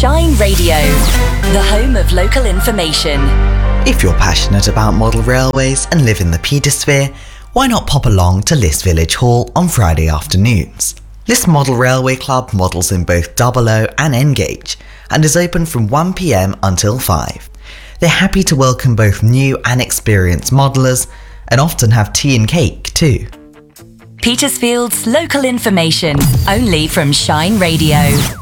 Shine Radio, the home of local information. If you're passionate about model railways and live in the Petersphere, why not pop along to List Village Hall on Friday afternoons? List Model Railway Club models in both 00 and N gauge and is open from 1 p.m. until 5. They're happy to welcome both new and experienced modelers and often have tea and cake too. Petersfield's local information, only from Shine Radio.